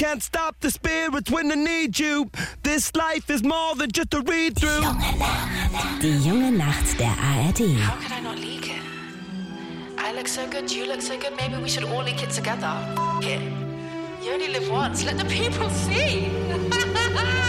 can't stop the spirits when I need you. This life is more than just a read-through. Die junge Nacht der ARD. How could I not leak it? I look so good, you look so good, maybe we should all leak it together. F*** it. You only live once, let the people see.